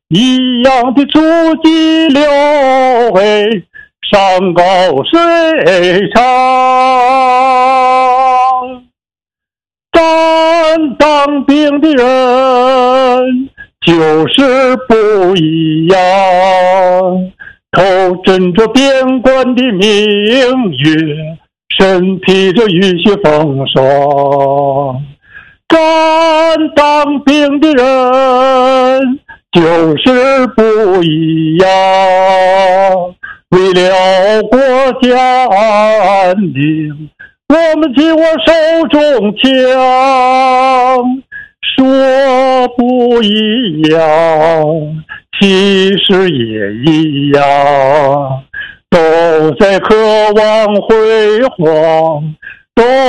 一样的足迹留为山高水长。敢当兵的人就是不一样，头枕着边关的明月，身披着雨雪风霜。敢当兵的人就是不一样，为了国家安宁，我们紧握手中枪。说不一样，其实也一样，都在渴望辉煌，都